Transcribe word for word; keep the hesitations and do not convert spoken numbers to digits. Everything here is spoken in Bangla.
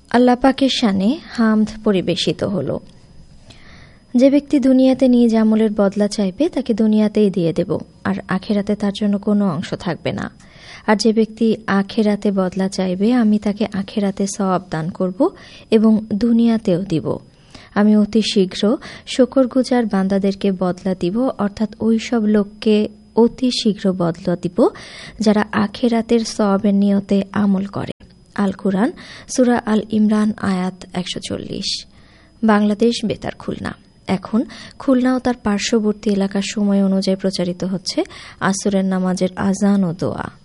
আল্লাহ পাকের শানে হামদ পরিবেশিত হলো। যে ব্যক্তি দুনিয়াতে নিজ আমলের বদলা চাইবে তাকে দুনিয়াতেই দিয়ে দেব, আর আখেরাতে তার জন্য কোনো অংশ থাকবে না। আর যে ব্যক্তি আখেরাতে বদলা চাইবে আমি তাকে আখেরাতে সওয়াব দান করব এবং দুনিয়াতেও দিব। আমি অতি শীঘ্র শুকরগুজার বান্দাদেরকে বদলা দিব, অর্থাৎ ওই সব লোককে অতি শীঘ্র বদলা দিব যারা আখেরাতের সওয়াবের নিয়তে আমল করে। আল কুরআন সূরা আল ইমরান আয়াত একশো চল্লিশ। বাংলাদেশ বেতার খুলনা। এখন খুলনা ও তার পার্শ্ববর্তী এলাকার সময় অনুযায়ী প্রচারিত হচ্ছে আসরের নামাজের আজান ও দোয়া।